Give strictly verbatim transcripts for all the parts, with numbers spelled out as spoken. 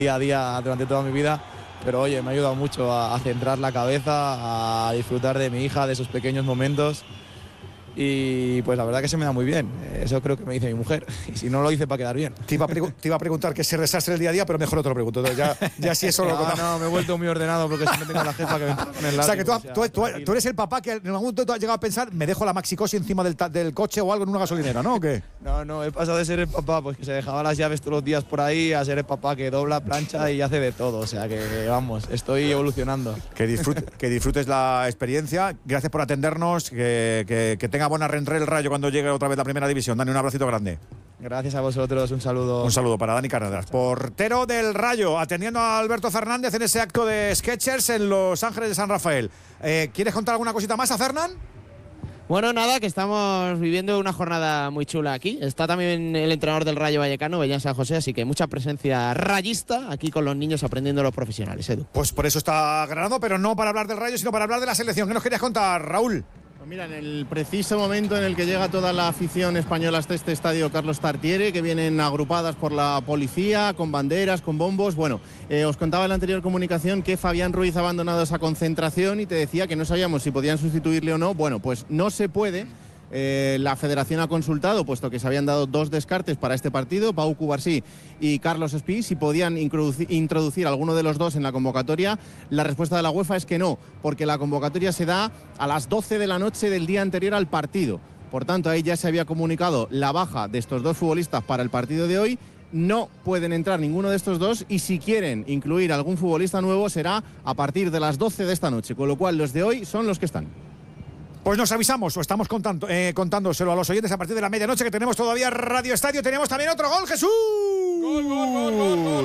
día a día durante toda mi vida, pero oye, me ha ayudado mucho a, a centrar la cabeza, a disfrutar de mi hija, de esos pequeños momentos. Y pues la verdad que se me da muy bien. Eso creo que me dice mi mujer. Y si no lo hice para quedar bien. Te iba a, pregu- te iba a preguntar que se desastre el día a día, pero mejor no te lo pregunto. Entonces ya, ya si eso lo No, no, me he vuelto muy ordenado porque siempre tengo a la jefa que me pone el látigo. O sea, que tú, o sea, tú, tú, tú eres el papá que en algún momento tú has llegado a pensar, me dejo la maxicosi encima del, ta- del coche o algo en una gasolinera, ¿no? ¿O qué? No, no, he pasado de ser el papá pues que se dejaba las llaves todos los días por ahí a ser el papá que dobla, plancha y hace de todo. O sea que, vamos, estoy evolucionando. Que, disfrute, que disfrutes la experiencia. Gracias por atendernos. Que, que, que tenga buena rentre el Rayo cuando llegue otra vez la primera división. Dani, un abracito grande. Gracias a vosotros, un saludo. Un saludo para Dani Cárdenas, portero del Rayo, atendiendo a Alberto Fernández en ese acto de Skechers en Los Ángeles de San Rafael. Eh, ¿Quieres contar alguna cosita más a Fernán? Bueno, nada, que estamos viviendo una jornada muy chula aquí. Está también el entrenador del Rayo Vallecano, Bellán San José, así que mucha presencia rayista aquí con los niños aprendiendo los profesionales, Edu. Pues por eso está Granado, pero no para hablar del Rayo, sino para hablar de la selección. ¿Qué nos querías contar, Raúl? Pues mira, en el preciso momento en el que llega toda la afición española hasta este estadio Carlos Tartiere, que vienen agrupadas por la policía, con banderas, con bombos. Bueno, eh, os contaba en la anterior comunicación que Fabián Ruiz ha abandonado esa concentración y te decía que no sabíamos si podían sustituirle o no. Bueno, pues no se puede. Eh, la federación ha consultado, puesto que se habían dado dos descartes para este partido, Pau Cubarsí y Carlos Espí, si podían introducir, introducir alguno de los dos en la convocatoria. La respuesta de la UEFA es que no, porque la convocatoria se da a las doce de la noche del día anterior al partido. Por tanto, ahí ya se había comunicado la baja de estos dos futbolistas para el partido de hoy. No pueden entrar ninguno de estos dos y si quieren incluir algún futbolista nuevo será a partir de las doce de esta noche, con lo cual los de hoy son los que están. Pues nos avisamos, o estamos contando, eh, contándoselo a los oyentes a partir de la medianoche, que tenemos todavía Radio Estadio. Tenemos también otro gol, Jesús. Gol, gol, gol, gol, gol,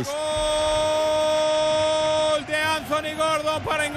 gol de Anthony Gordon para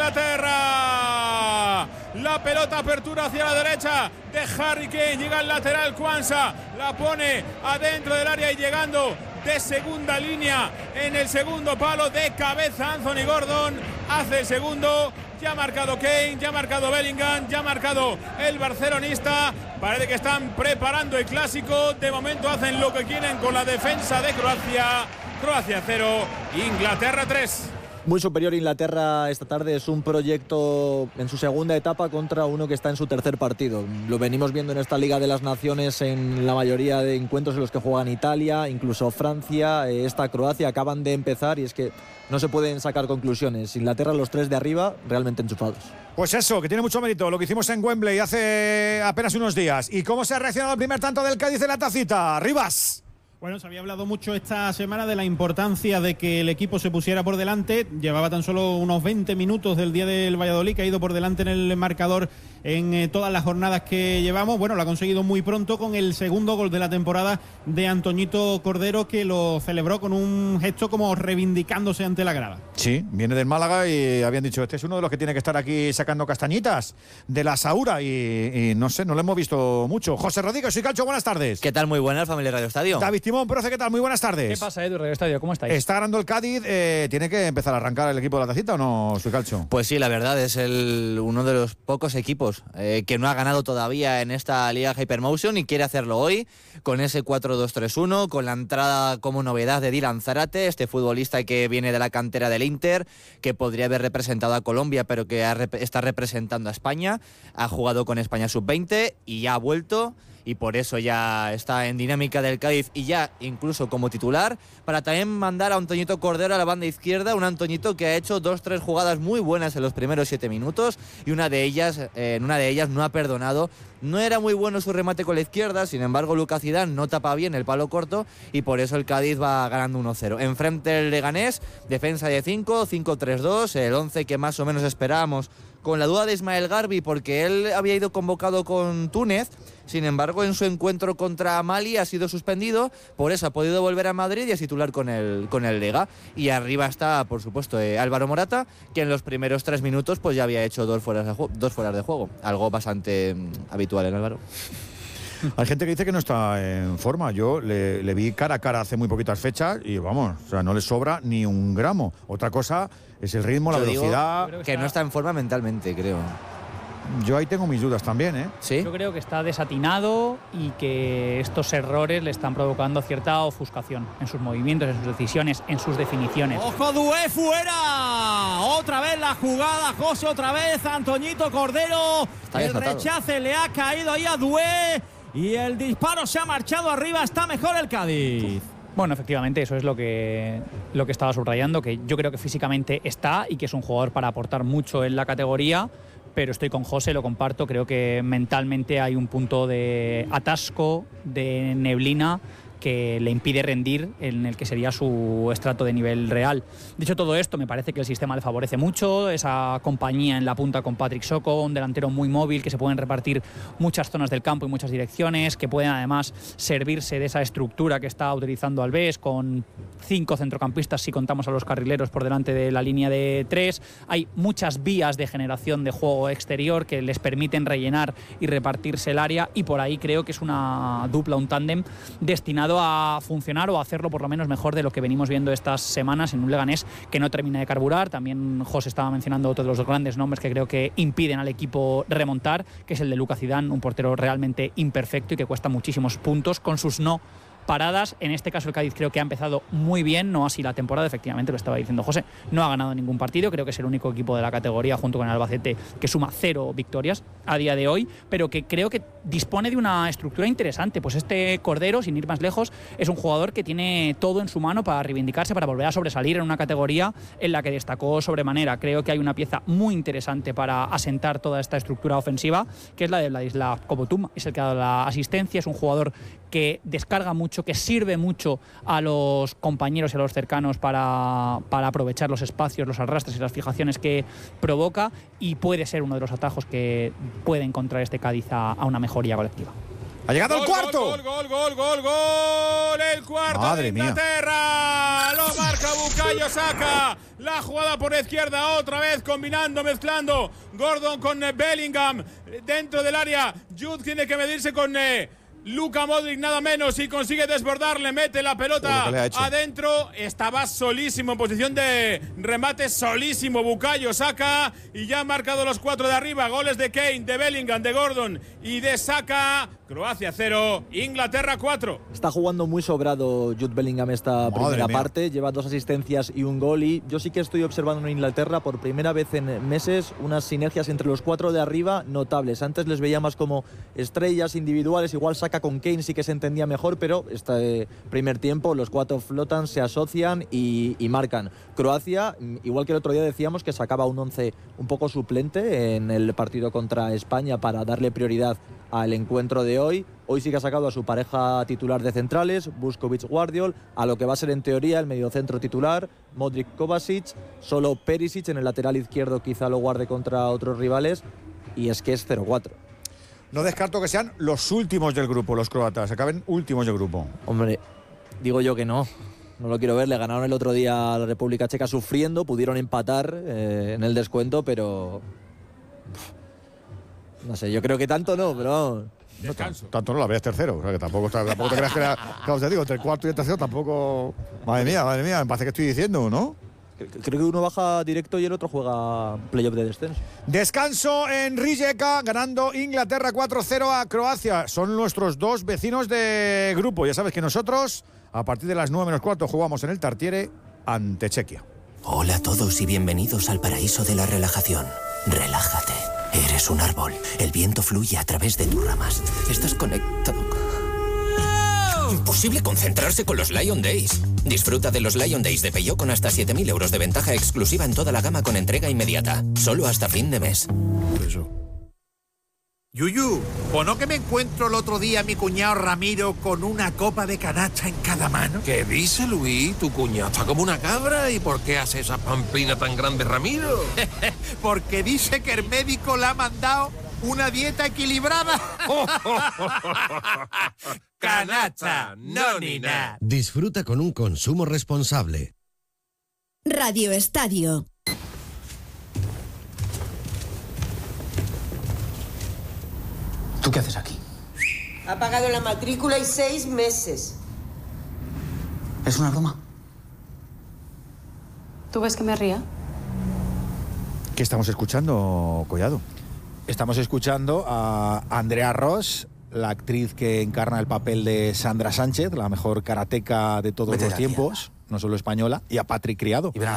Inglaterra. La pelota apertura hacia la derecha de Harry Kane. Llega al lateral Kwanza, la pone adentro del área y llegando de segunda línea en el segundo palo de cabeza Anthony Gordon. Hace el segundo. Ya ha marcado Kane, ya ha marcado Bellingham, ya ha marcado el barcelonista. Parece que están preparando el clásico. De momento hacen lo que quieren con la defensa de Croacia. Croacia cero, Inglaterra tres. Muy superior Inglaterra esta tarde, es un proyecto en su segunda etapa contra uno que está en su tercer partido. Lo venimos viendo en esta Liga de las Naciones en la mayoría de encuentros en los que juegan Italia, incluso Francia, esta Croacia acaban de empezar y es que no se pueden sacar conclusiones. Inglaterra, los tres de arriba, realmente enchufados. Pues eso, que tiene mucho mérito, lo que hicimos en Wembley hace apenas unos días. ¿Y cómo se ha reaccionado al primer tanto del Cádiz en la tacita? Rivas. Bueno, se había hablado mucho esta semana de la importancia de que el equipo se pusiera por delante. Llevaba tan solo unos veinte minutos del día del Valladolid, que ha ido por delante en el marcador en eh, todas las jornadas que llevamos. Bueno, lo ha conseguido muy pronto con el segundo gol de la temporada de Antoñito Cordero, que lo celebró con un gesto como reivindicándose ante la grada. Sí, viene del Málaga y habían dicho, este es uno de los que tiene que estar aquí sacando castañitas de la Saura y, y no sé, no lo hemos visto mucho. José Rodríguez, soy Calcho, buenas tardes. ¿Qué tal? Muy buenas, familia Radio Estadio. David Timón, profe, ¿qué tal? Muy buenas tardes. ¿Qué pasa, Edu, Radio Estadio? ¿Cómo estáis? ¿Está ganando el Cádiz? Eh, ¿Tiene que empezar a arrancar el equipo de la tacita o no, soy Calcho? Pues sí, la verdad, es el, uno de los pocos equipos eh, que no ha ganado todavía en esta Liga Hypermotion y quiere hacerlo hoy con ese cuatro dos tres uno, con la entrada como novedad de Dylan Zárate, este futbolista que viene de la cantera del Inter, que podría haber representado a Colombia, pero que ha, está representando a España. Ha jugado con España sub veinte y ya ha vuelto. Y por eso ya está en dinámica del Cádiz y ya incluso como titular, para también mandar a Antoñito Cordero a la banda izquierda, un Antoñito que ha hecho dos, tres jugadas muy buenas en los primeros siete minutos y una de ellas, eh, en una de ellas no ha perdonado. No era muy bueno su remate con la izquierda, sin embargo Lucas Zidane no tapa bien el palo corto y por eso el Cádiz va ganando uno cero. Enfrente el Leganés, defensa de cinco, cinco tres dos, el once que más o menos esperábamos, con la duda de Ismael Garbi porque él había ido convocado con Túnez. Sin embargo, en su encuentro contra Mali ha sido suspendido, por eso ha podido volver a Madrid y es titular con el, con el Lega. Y arriba está, por supuesto, eh, Álvaro Morata, que en los primeros tres minutos pues ya había hecho dos fueras de, ju- dos fueras de juego. Algo bastante mm, habitual en Álvaro. Hay gente que dice que no está en forma. Yo le, le vi cara a cara hace muy poquitas fechas y vamos, o sea, no le sobra ni un gramo. Otra cosa es el ritmo, Yo la digo velocidad. que no está en forma mentalmente, creo. Yo ahí tengo mis dudas también, ¿eh? ¿Sí? Yo creo que está desatinado y que estos errores le están provocando cierta ofuscación en sus movimientos, en sus decisiones, en sus definiciones. ¡Ojo, Doué fuera! Otra vez la jugada, José, otra vez Antoñito Cordero. Está el desatado. rechace le ha caído ahí a Doué y el disparo se ha marchado arriba. Está mejor el Cádiz. Bueno, efectivamente, eso es lo que, lo que estaba subrayando, que yo creo que físicamente está y que es un jugador para aportar mucho en la categoría, pero estoy con José, lo comparto, creo que mentalmente hay un punto de atasco, de neblina, que le impide rendir en el que sería su estrato de nivel real. Dicho todo esto, me parece que el sistema le favorece mucho, esa compañía en la punta con Patrick Soko, un delantero muy móvil, que se pueden repartir muchas zonas del campo y muchas direcciones, que pueden además servirse de esa estructura que está utilizando Alves, con cinco centrocampistas si contamos a los carrileros por delante de la línea de tres. Hay muchas vías de generación de juego exterior que les permiten rellenar y repartirse el área, y por ahí creo que es una dupla, un tándem destinado a funcionar o a hacerlo por lo menos mejor de lo que venimos viendo estas semanas en un Leganés que no termina de carburar. También José estaba mencionando otro de los grandes nombres que creo que impiden al equipo remontar, que es el de Lucas Zidane, un portero realmente imperfecto y que cuesta muchísimos puntos con sus no paradas. En este caso el Cádiz creo que ha empezado muy bien, no así la temporada, efectivamente lo estaba diciendo José, no ha ganado ningún partido, creo que es el único equipo de la categoría junto con el Albacete que suma cero victorias a día de hoy, pero que creo que dispone de una estructura interesante. Pues este Cordero, sin ir más lejos, es un jugador que tiene todo en su mano para reivindicarse, para volver a sobresalir en una categoría en la que destacó sobremanera. Creo que hay una pieza muy interesante para asentar toda esta estructura ofensiva, que es la de Vladislav Kopotum, es el que ha dado la asistencia, es un jugador que descarga mucho, que sirve mucho a los compañeros y a los cercanos para, para aprovechar los espacios, los arrastres y las fijaciones que provoca, y puede ser uno de los atajos que puede encontrar este Cádiz a, a una mejoría colectiva. ¡Ha llegado gol, el cuarto! Gol, gol, gol, gol, gol. El cuarto Madre de Inglaterra. Mía. Lo marca Bukayo Saka. La jugada por la izquierda, otra vez combinando, mezclando. Gordon con Bellingham dentro del área. Jude tiene que medirse con Eh, Luka Modric nada menos, y consigue desbordarle, mete la pelota adentro, estaba solísimo en posición de remate, solísimo Bukayo Saka, y ya han marcado los cuatro de arriba, goles de Kane, de Bellingham, de Gordon y de Saka. Croacia cero, Inglaterra cuatro. Está jugando muy sobrado Jude Bellingham esta Madre primera mía. parte, lleva dos asistencias y un gol, y yo sí que estoy observando en Inglaterra por primera vez en meses unas sinergias entre los cuatro de arriba notables. Antes les veía más como estrellas individuales, igual Saka con Kane sí que se entendía mejor, pero este primer tiempo los cuatro flotan, se asocian y, y marcan. Croacia, igual que el otro día decíamos que sacaba un once un poco suplente en el partido contra España para darle prioridad al encuentro de hoy. Hoy sí que ha sacado a su pareja titular de centrales, Buscovic-Guardiol, a lo que va a ser en teoría el mediocentro titular, Modric-Kovacic, solo Perisic en el lateral izquierdo quizá lo guarde contra otros rivales, y es que es cero cuatro. No descarto que sean los últimos del grupo, los croatas, acaben últimos del grupo. Hombre, digo yo que no. No lo quiero ver, le ganaron el otro día a la República Checa sufriendo, pudieron empatar eh, en el descuento, pero... No sé, yo creo que tanto no, pero... No, tanto no, la veas tercero, o sea, que tampoco, tampoco te creas que era, claro, te digo, entre el cuarto y el tercero tampoco... Madre mía, madre mía, me parece que estoy diciendo, ¿no? Creo que uno baja directo y el otro juega playoff de descenso. Descanso en Rijeka, ganando Inglaterra cuatro cero a Croacia. Son nuestros dos vecinos de grupo. Ya sabes que nosotros, a partir de las nueve menos cuarto, jugamos en el Tartiere ante Chequia. Hola a todos y bienvenidos al paraíso de la relajación. Relájate. Eres un árbol. El viento fluye a través de tus ramas. Estás conectado. Imposible concentrarse con los Lion Days. Disfruta de los Lion Days de Peugeot con hasta siete mil euros de ventaja exclusiva en toda la gama con entrega inmediata. Solo hasta fin de mes. Eso. Yuyu, ¿o no que me encuentro el otro día a mi cuñado Ramiro con una copa de canacha en cada mano? ¿Qué dice, Luis? Tu cuñado está como una cabra. ¿Y por qué hace esa pamplina tan grande, Ramiro? Porque dice que el médico le ha mandado una dieta equilibrada. Canacha, no ni nada. Disfruta con un consumo responsable. Radio Estadio. ¿Tú qué haces aquí? Ha pagado la matrícula y seis meses. ¿Es una broma? ¿Tú ves que me ría? ¿Qué estamos escuchando, Collado? Estamos escuchando a Andrea Ross, la actriz que encarna el papel de Sandra Sánchez, la mejor karateca de todos Vete los de aquí, tiempos, no solo española, y a Patrick Criado,